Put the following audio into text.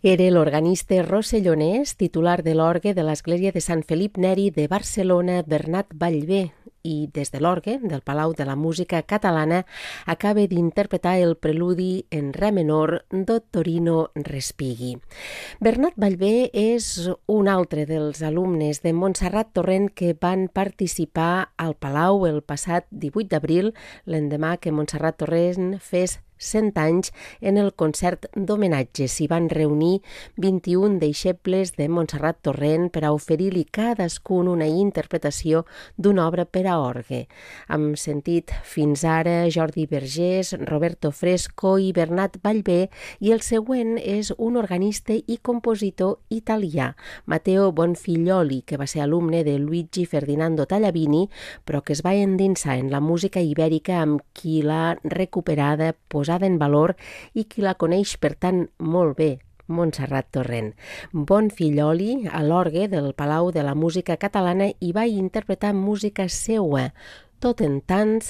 Era l'organista rossellonès, titular de l'orgue de l'església de Sant Felip Neri de Barcelona, Bernat Ballbé, i des de l'orgue del Palau de la Música Catalana acaba d'interpretar el preludi en re menor Dottorino Respighi. Bernat Ballbé és un altre dels alumnes de Montserrat Torrent que van participar al Palau el passat 18 d'abril, l'endemà que Montserrat Torrent fes 100 anys. En el concert d'homenatge s'hi van reunir 21 deixebles de Montserrat Torrent per a oferir-li cadascun una interpretació d'una obra per a orgue. Hem sentit fins ara Jordi Vergés, Roberto Fresco i Bernat Ballbé, i el següent és un organista i compositor italià, Matteo Bonfiglioli, que va ser alumne de Luigi Ferdinando Tagliavini, però que es va endinsar en la música ibèrica amb qui l'ha recuperada, posada en valor i qui la coneix, per tant, molt bé, Montserrat Torrent. Bonfiglioli, a l'orgue del Palau de la Música Catalana, hi va interpretar música seua, tot en tants